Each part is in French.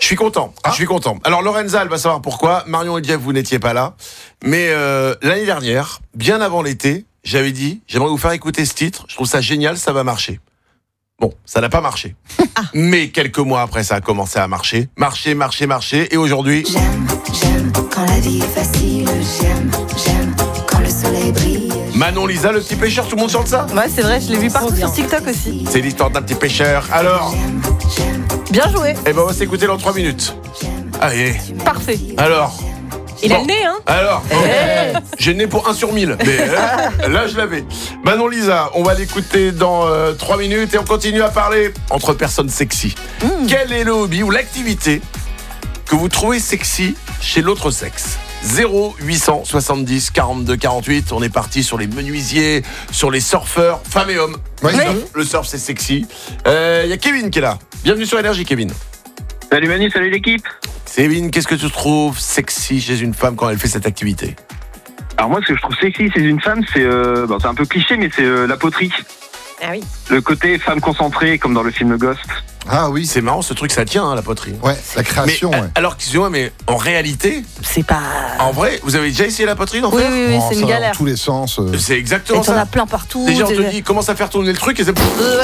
suis content. Je suis content. Alors Lorenza, elle va savoir pourquoi. Marion et Jeff, vous n'étiez pas là. Mais l'année dernière, bien avant l'été, j'avais dit, j'aimerais vous faire écouter ce titre. Je trouve ça génial, ça va marcher. Bon, ça n'a pas marché. Mais quelques mois après, ça a commencé à marcher. Marcher. Et aujourd'hui... J'aime quand la vie est facile. J'aime quand le soleil brille. Manon Lisa, le petit pêcheur, tout le monde chante ça ? Ouais, c'est vrai, je l'ai vu partout sur TikTok aussi. C'est l'histoire d'un petit pêcheur. Alors, Bien joué. eh ben on va s'écouter dans 3 minutes. Allez, Parfait. alors... Il a Bon. le nez, hein. Alors, j'ai le nez pour 1 sur 1000, mais là je l'avais. Manon Lisa, on va l'écouter dans 3 minutes et on continue à parler entre personnes sexy. Quel est le hobby ou l'activité que vous trouvez sexy chez l'autre sexe ? 0870 42 48, on est parti sur les menuisiers, sur les surfeurs, femmes et hommes. Oui. Le surf c'est sexy. Il y a Kevin qui est là. Bienvenue sur Énergie, Kevin. Salut Manu, salut l'équipe. Kevin, qu'est-ce que tu trouves sexy chez une femme quand elle fait cette activité ? Alors moi, ce que je trouve sexy chez une femme, c'est c'est un peu cliché, mais c'est la poterie. Ah oui. Le côté femme concentrée, comme dans le film Ghost. Ah oui, C'est marrant ce truc, ça tient la poterie. ouais, la création, Mais, ouais. alors, excusez-moi, mais en réalité, C'est pas... en vrai, vous avez déjà essayé la poterie d'en Oui, faire ? oui, Oh, c'est ça une va galère. dans tous les sens. C'est Et exactement t'en ça. as plein partout. Déjà, on te t'es- dit, commence à faire tourner le truc et c'est...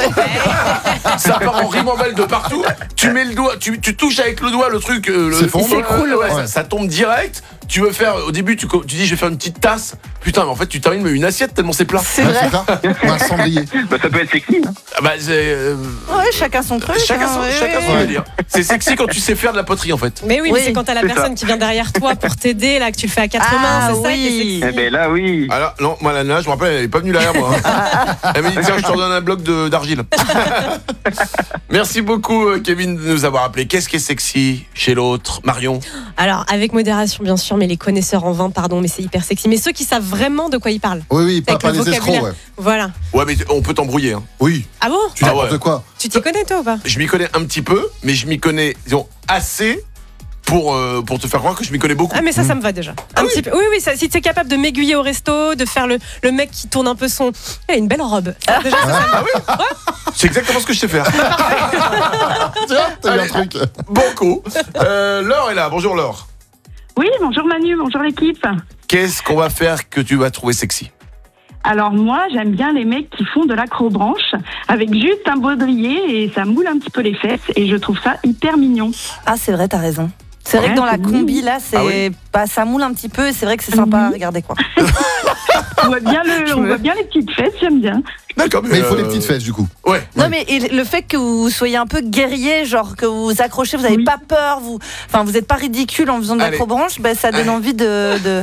Ça part en ribambelle de partout. Tu mets le doigt, tu touches avec le doigt le truc. S'effondre. Il s'écroule, ouais, Ouais. ça tombe direct. Tu veux faire, au début, tu dis, je vais faire une petite tasse. Putain, mais en fait, tu termines mais une assiette tellement c'est plat. C'est Ouais, vrai. c'est ça. Ou un cendrier. Bah ça peut être sexy. Hein. Ah bah, c'est... Ouais, chacun son truc. chacun son, hein, chacun son ouais. délire. C'est sexy quand tu sais faire de la poterie, en fait. Mais oui, Oui. mais c'est quand t'as la C'est personne qui vient derrière toi pour t'aider, là, que tu le fais à 4 mains, c'est ça qui est oui. sexy. Eh ben là, oui. Alors, non, moi, la nana, je me rappelle, elle est pas venue derrière moi. Elle m'a dit, tiens, je te redonne un bloc d'argile. Merci beaucoup, Kevin, de nous avoir appelé. Qu'est-ce qui est sexy chez l'autre ? Marion ? Alors, avec modération, bien sûr, mais les connaisseurs en vin, pardon, mais c'est hyper sexy. Mais ceux qui savent vraiment de quoi ils parlent. Oui, pas, Avec pas le les escrocs, vocabulaire. ouais. Voilà. Ouais, mais on peut t'embrouiller. Hein. Oui, Ah bon ? tu Ah n'importe ouais. quoi. Tu t'y connais, toi, ou pas ? Je m'y connais un petit peu, mais je m'y connais, disons, assez pour te faire croire que je m'y connais beaucoup. Ah, mais ça me va déjà. Un petit peu. Oui, oui, ça, si tu es capable de m'aiguiller au resto, de faire le mec qui tourne un peu son. Il a une belle robe. Déjà, ça me va. C'est exactement ce que je sais faire. Tiens, t'as eu un Allez. truc. Banco. Laure est là. Bonjour, Laure. Oui, bonjour Manu, bonjour l'équipe. Qu'est-ce qu'on va faire que tu vas trouver sexy ? Alors moi, j'aime bien les mecs qui font de l'acrobranche avec juste un baudrier et ça moule un petit peu les fesses et je trouve ça hyper mignon. Ah, c'est vrai, t'as raison. C'est vrai Ouais, que dans la c'est combi, là, c'est Ah oui. ça moule un petit peu et c'est vrai que c'est sympa à regarder, quoi. On voit bien, on voit bien les petites fesses, j'aime bien. D'accord, Mais il faut les petites fesses, du coup. Ouais. Non, mais le fait que vous soyez un peu guerrier, genre que vous vous accrochez, vous n'avez Oui. pas peur, vous n'êtes pas ridicule en faisant de Allez. l'acrobranche, ça donne Allez. envie de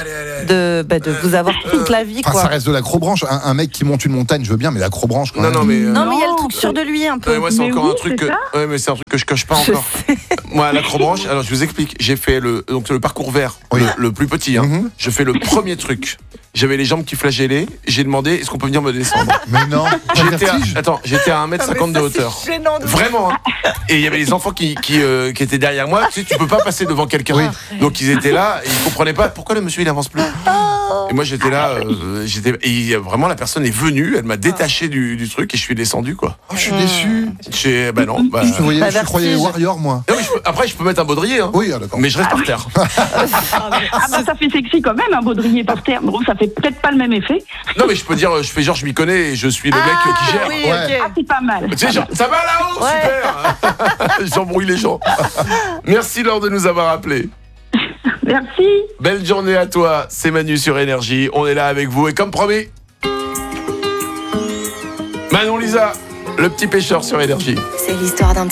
vous avoir toute la vie, Enfin, ça quoi. reste de l'acrobranche. Un mec qui monte une montagne, je veux bien, mais l'acrobranche, quand Non, même. non, mais. Non, mais il y a le Non, truc sûr de lui, un peu. Ouais, moi, c'est Mais encore oui, un truc c'est que. ça. Ouais, mais c'est un truc que je coche pas Je encore. sais. Moi, l'acrobranche, alors je vous explique. J'ai fait le parcours vert, Oui. le plus petit. Hein. Mhm. Je fais le premier truc. J'avais les jambes qui flagellaient. J'ai demandé, est-ce qu'on peut venir me descendre ? Mais non, pas de vertige. J'étais à 1m50 de hauteur. Vraiment. Hein. Et il y avait les enfants qui étaient derrière moi. Tu sais, tu peux pas passer devant quelqu'un. Oui. Donc ils étaient là et ils comprenaient pas pourquoi le monsieur il avance plus. Et moi j'étais là, et vraiment la personne est venue, elle m'a détaché du truc et je suis descendu quoi. Oh, je suis déçu. Bah non. Bah, Je te voyais, Bah, je croyais vertige. Warrior, moi. non, mais après je peux mettre un baudrier, hein, Oui, ah, d'accord. mais je reste par terre. Ah bah ça fait sexy quand même, un baudrier par terre. Bon, ça fait peut-être pas le même effet. Non mais je peux dire, je fais genre je m'y connais et je suis le mec qui gère. Oui, Ouais. Ah, ok. c'est pas mal. Tu sais, genre, ça va là-haut, Ouais. super. J'embrouille les gens. Merci Laure de nous avoir appelés. Merci. Belle journée à toi, c'est Manu sur Énergie. On est là avec vous et comme promis, Manon Lisa, le petit pêcheur sur Énergie. C'est l'histoire d'un